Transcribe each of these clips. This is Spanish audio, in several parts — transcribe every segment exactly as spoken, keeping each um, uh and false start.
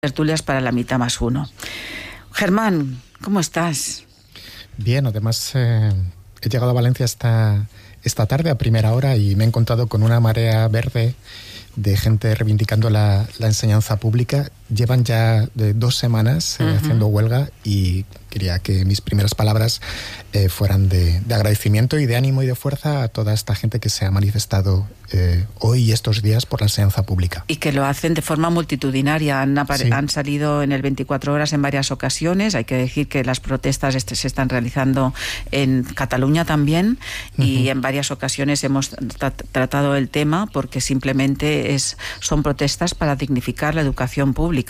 Tertulias para la mitad más uno. Germán, ¿cómo estás? Bien, además eh, he llegado a Valencia esta, esta tarde a primera hora y me he encontrado con una marea verde de gente reivindicando la, la enseñanza pública. Llevan ya de dos semanas eh, uh-huh. haciendo huelga y quería que mis primeras palabras eh, fueran de, de agradecimiento y de ánimo y de fuerza a toda esta gente que se ha manifestado eh, hoy y estos días por la enseñanza pública. Y que lo hacen de forma multitudinaria. Han, apare- sí. han salido en el veinticuatro horas en varias ocasiones. Hay que decir que las protestas este, se están realizando en Cataluña también uh-huh. y en varias ocasiones hemos tra- tratado el tema porque simplemente es, son protestas para dignificar la educación pública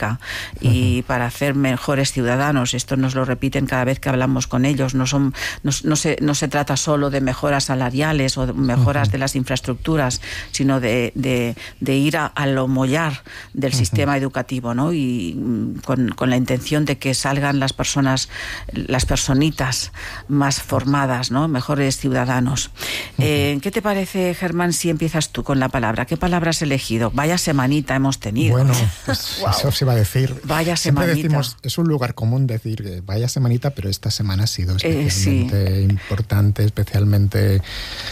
y uh-huh. para hacer mejores ciudadanos. Esto nos lo repiten cada vez que hablamos con ellos. No, son, no, no, se, no se trata solo de mejoras salariales o de mejoras uh-huh. de las infraestructuras, sino de, de, de ir a, a lo mollar del uh-huh. sistema educativo, ¿no? Y con, con la intención de que salgan las personas, las personitas más formadas, ¿no? Mejores ciudadanos. Uh-huh. Eh, ¿Qué te parece, Germán, si empiezas tú con la palabra? ¿Qué palabra has elegido? Vaya semanita hemos tenido. Bueno, pues, wow. eso se iba a decir. Vaya Siempre semanita. Decimos, es un lugar común decir eh, vaya semanita, pero esta semana ha sido especialmente eh, sí. importante, especialmente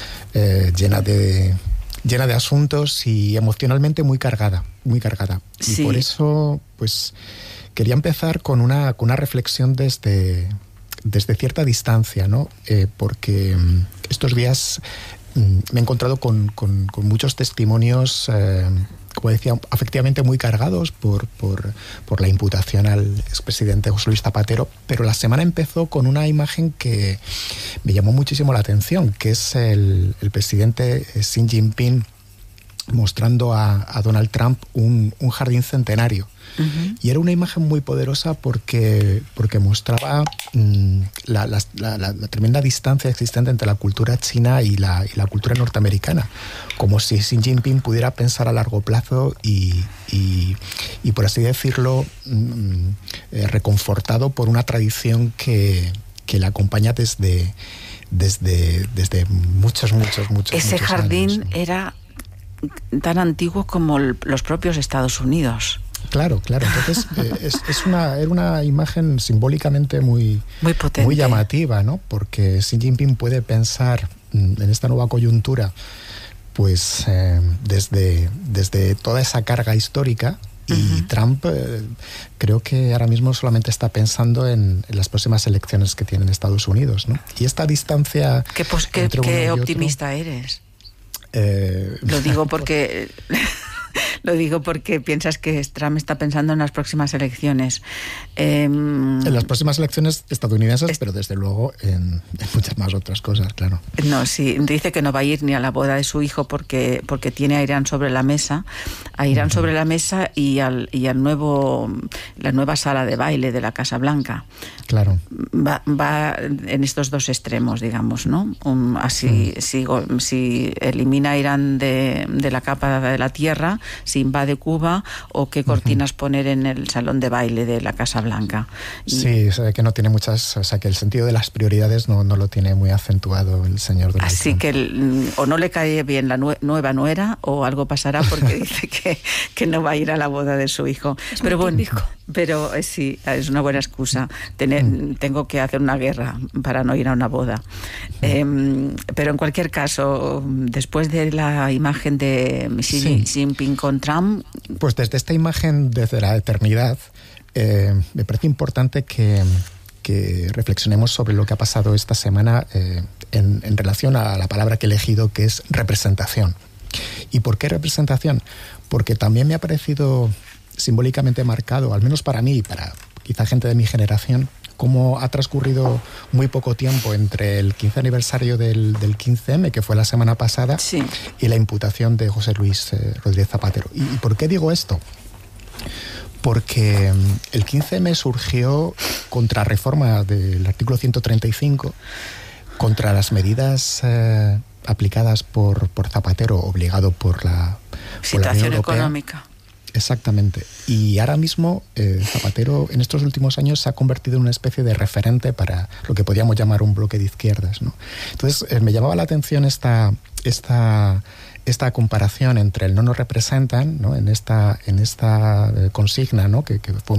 eh, llena de llena de asuntos y emocionalmente muy cargada, muy cargada. Y sí. por eso, pues, quería empezar con una, con una reflexión desde, desde cierta distancia, ¿no? Eh, porque estos días me he encontrado con, con, con muchos testimonios, eh, como decía, efectivamente muy cargados por, por, por la imputación al expresidente José Luis Zapatero, pero la semana empezó con una imagen que me llamó muchísimo la atención, que es el, el presidente Xi Jinping mostrando a, a Donald Trump un, un jardín centenario. Uh-huh. Y era una imagen muy poderosa porque, porque mostraba mmm, la, la, la, la tremenda distancia existente entre la cultura china y la, y la cultura norteamericana. Como si Xi Jinping pudiera pensar a largo plazo y, y, y por así decirlo, mmm, eh, reconfortado por una tradición que, que le acompaña desde, desde, desde muchos, muchos, muchos Ese muchos jardín años, ¿no? Era tan antiguo como el, los propios Estados Unidos. Claro, claro. Entonces eh, es, es una, era una imagen simbólicamente muy, muy potente, muy llamativa, ¿no? Porque Xi Jinping puede pensar en esta nueva coyuntura, pues eh, desde, desde toda esa carga histórica. Y uh-huh. Trump eh, creo que ahora mismo solamente está pensando en, en las próximas elecciones que tiene en Estados Unidos, ¿no? Y esta distancia. Qué, pues, qué, qué optimista otro, eres. Eh, Lo digo porque lo digo porque piensas que Trump está pensando en las próximas elecciones. Eh, en las próximas elecciones estadounidenses, es, pero desde luego en, en muchas más otras cosas, claro. No, sí, dice que no va a ir ni a la boda de su hijo porque, porque tiene a Irán sobre la mesa, a Irán uh-huh. sobre la mesa y al, y al nuevo, la nueva sala de baile de la Casa Blanca. Claro. Va, va en estos dos extremos, digamos, ¿no? Um, así, uh-huh. si, si elimina a Irán de, de la capa de la tierra, si invade Cuba, o qué cortinas uh-huh. poner en el salón de baile de la Casa Blanca. Y... Sí, o sea, que no tiene muchas, o sea, que el sentido de las prioridades no, no lo tiene muy acentuado el señor Donald Así Trump. que el, o no le cae bien la nue- nueva nuera o algo pasará porque dice que, que no va a ir a la boda de su hijo. Es pero bueno, típico. pero eh, sí, es una buena excusa. Tener, mm. Tengo que hacer una guerra para no ir a una boda. Mm. Eh, pero en cualquier caso, después de la imagen de Xi sí. Jinping con Trump... Pues desde esta imagen, desde la eternidad, eh, me parece importante que, que reflexionemos sobre lo que ha pasado esta semana eh, en, en relación a la palabra que he elegido, que es representación. ¿Y por qué representación? Porque también me ha parecido simbólicamente marcado, al menos para mí y para quizá gente de mi generación, cómo ha transcurrido muy poco tiempo entre el quince aniversario del, del quince eme, que fue la semana pasada, sí. y la imputación de José Luis eh, Rodríguez Zapatero. ¿Y, ¿Y por qué digo esto? Porque el quince eme surgió contra reforma del artículo ciento treinta y cinco, contra las medidas eh, aplicadas por, por Zapatero, obligado por la, por situación la Unión Europea. Económica. Exactamente. Y ahora mismo eh, Zapatero en estos últimos años se ha convertido en una especie de referente para lo que podríamos llamar un bloque de izquierdas, ¿no? Entonces eh, me llamaba la atención esta, esta, esta comparación entre el no nos representan, ¿no? en esta, en esta consigna, ¿no? que, que fue